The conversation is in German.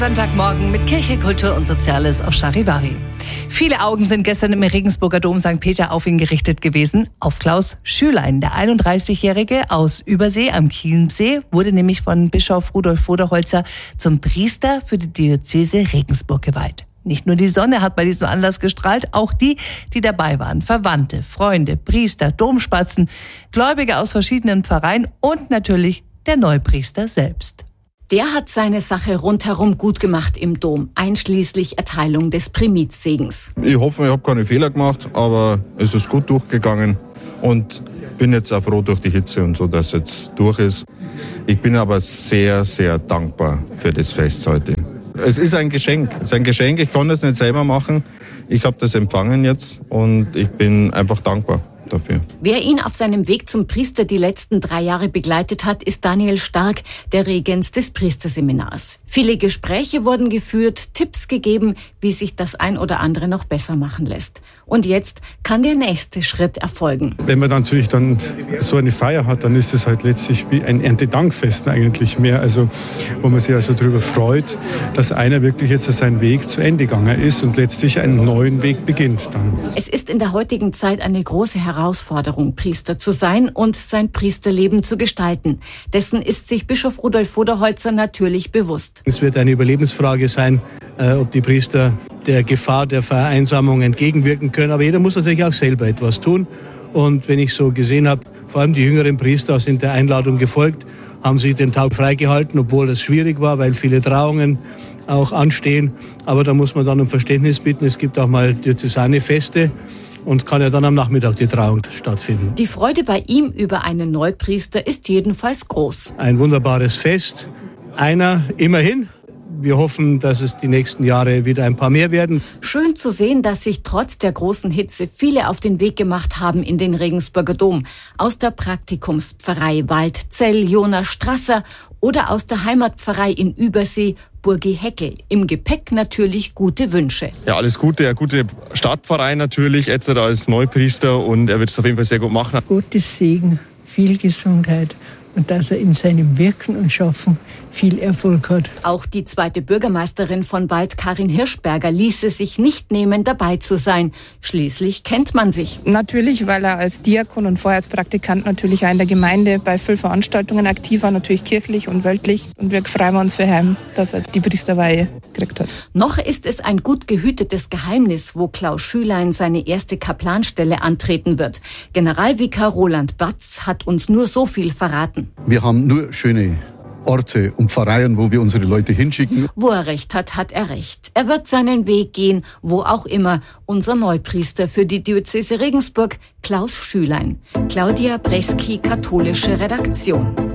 Sonntagmorgen mit Kirche, Kultur und Soziales auf Charivari. Viele Augen sind gestern im Regensburger Dom St. Peter auf ihn gerichtet gewesen, auf Klaus Schülein. Der 31-Jährige aus Übersee am Chiemsee wurde nämlich von Bischof Rudolf Voderholzer zum Priester für die Diözese Regensburg geweiht. Nicht nur die Sonne hat bei diesem Anlass gestrahlt, auch die dabei waren. Verwandte, Freunde, Priester, Domspatzen, Gläubige aus verschiedenen Pfarreien und natürlich der Neupriester selbst. Der hat seine Sache rundherum gut gemacht im Dom, einschließlich Erteilung des Primizsegens. Ich hoffe, ich habe keine Fehler gemacht, aber es ist gut durchgegangen und bin jetzt auch froh durch die Hitze und so, dass es jetzt durch ist. Ich bin aber sehr, sehr dankbar für das Fest heute. Es ist ein Geschenk. Ich konnte es nicht selber machen. Ich habe das empfangen jetzt und ich bin einfach dankbar dafür. Wer ihn auf seinem Weg zum Priester die letzten 3 Jahre begleitet hat, ist Daniel Stark, der Regens des Priesterseminars. Viele Gespräche wurden geführt, Tipps gegeben, wie sich das ein oder andere noch besser machen lässt. Und jetzt kann der nächste Schritt erfolgen. Wenn man dann natürlich so eine Feier hat, dann ist es halt letztlich wie ein Erntedankfest eigentlich mehr. Also wo man sich also darüber freut, dass einer wirklich jetzt seinen Weg zu Ende gegangen ist und letztlich einen neuen Weg beginnt dann. Es ist in der heutigen Zeit eine große Herausforderung, Priester zu sein und sein Priesterleben zu gestalten. Dessen ist sich Bischof Rudolf Voderholzer natürlich bewusst. Es wird eine Überlebensfrage sein, ob die Priester der Gefahr der Vereinsamung entgegenwirken können. Aber jeder muss natürlich auch selber etwas tun. Und wenn ich so gesehen habe, vor allem die jüngeren Priester sind der Einladung gefolgt, haben sich den Tag freigehalten, obwohl das schwierig war, weil viele Trauungen auch anstehen. Aber da muss man dann um Verständnis bitten. Es gibt auch mal diözesane Feste. Und kann ja dann am Nachmittag die Trauung stattfinden. Die Freude bei ihm über einen Neupriester ist jedenfalls groß. Ein wunderbares Fest. Einer immerhin. Wir hoffen, dass es die nächsten Jahre wieder ein paar mehr werden. Schön zu sehen, dass sich trotz der großen Hitze viele auf den Weg gemacht haben in den Regensburger Dom. Aus der Praktikumspfarrei Waldzell, Jonas Strasser oder aus der Heimatpfarrei in Übersee, Burgi Heckel. Im Gepäck natürlich gute Wünsche. Ja, alles Gute, ein guter Startpfarrei natürlich, jetzt als Neupriester und er wird es auf jeden Fall sehr gut machen. Gottes Segen, viel Gesundheit und dass er in seinem Wirken und Schaffen viel Erfolg hat. Auch die zweite Bürgermeisterin von Wald, Karin Hirschberger, ließ es sich nicht nehmen, dabei zu sein. Schließlich kennt man sich. Natürlich, weil er als Diakon und vorher als Praktikant natürlich auch in der Gemeinde bei vielen Veranstaltungen aktiv war, natürlich kirchlich und weltlich. Und wir freuen uns für ihn, dass er die Priesterweihe gekriegt hat. Noch ist es ein gut gehütetes Geheimnis, wo Klaus Schülein seine erste Kaplanstelle antreten wird. Generalvikar Roland Batz hat uns nur so viel verraten. Wir haben nur schöne Orte und Pfarreien, wo wir unsere Leute hinschicken. Wo er recht hat, hat er recht. Er wird seinen Weg gehen, wo auch immer. Unser Neupriester für die Diözese Regensburg, Klaus Schülein. Claudia Breski, katholische Redaktion.